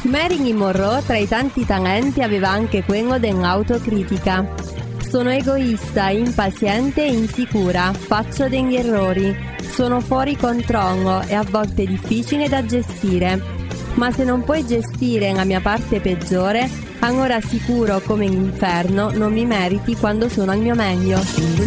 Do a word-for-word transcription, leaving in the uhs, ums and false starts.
Marilyn Monroe, tra i tanti talenti, aveva anche quello dell'autocritica. Sono egoista, impaziente e insicura, faccio degli errori, sono fuori controllo e a volte difficile da gestire. Ma se non puoi gestire la mia parte peggiore, allora sicuro come l'inferno non mi meriti quando sono al mio meglio.